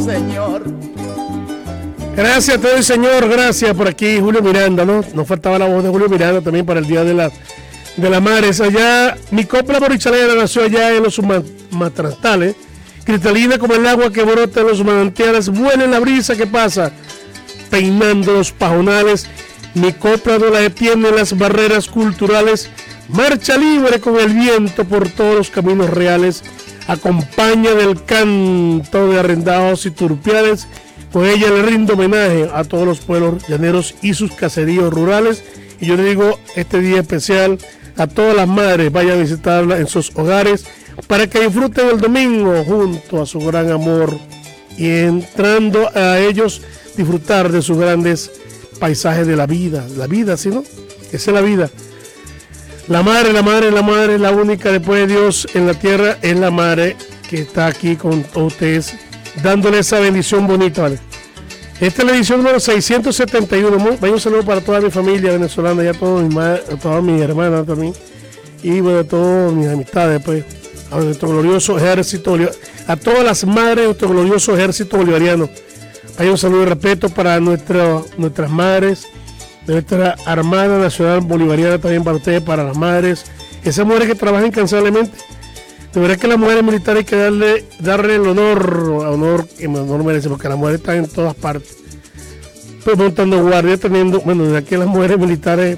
Señor. Gracias a todo el Señor, gracias por aquí Julio Miranda, ¿no? Nos faltaba la voz de Julio Miranda también para el Día de la Madres. Allá, mi copla borichalera nació allá en los matrastales, cristalina como el agua que brota en los manantiales, buena en la brisa que pasa, peinando los pajonales. Mi copla no la detiene las barreras culturales, marcha libre con el viento por todos los caminos reales, acompaña del canto de arrendados y turpiales. Con ella le rindo homenaje a todos los pueblos llaneros y sus caseríos rurales. Y yo le digo este día especial a todas las madres, vayan a visitarla en sus hogares para que disfruten el domingo junto a su gran amor y entrando a ellos disfrutar de sus grandes paisajes de la vida, ¿sí no? Esa es la vida. La madre, la única después de Dios en la tierra es la madre que está aquí con ustedes, dándole esa bendición bonita, ¿vale? Esta es la edición número 671. Vaya un saludo para toda mi familia venezolana, ya todas mis hermanas también, y bueno, todas mis amistades, pues, a nuestro glorioso ejército, a todas las madres de nuestro glorioso ejército bolivariano. Hay un saludo de respeto para nuestras madres, de nuestra Armada Nacional Bolivariana, también para ustedes, para las madres, esas mujeres que trabajan incansablemente. De verdad que a las mujeres militares hay que darle el honor que no merece, porque las mujeres están en todas partes, pues montando guardia, bueno, de aquí las mujeres militares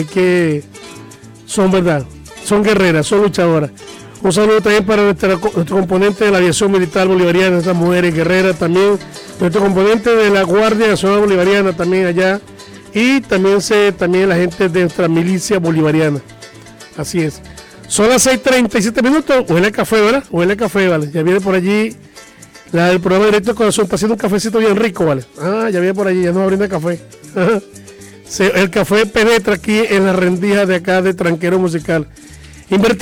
son guerreras, son luchadoras. Un saludo también para nuestro componente de la aviación militar bolivariana, esas mujeres guerreras también, nuestro componente de la Guardia Nacional Bolivariana también allá, y también la gente de nuestra milicia bolivariana. Así es. Son las 6:37 minutos, huele a café, ¿verdad? Huele a café, ¿vale? Ya viene por allí el programa Directo del Corazón, está haciendo un cafecito bien rico, ¿vale? Ya viene por allí, ya nos brinda café. El café penetra aquí en la rendija de acá de Tranquero Musical.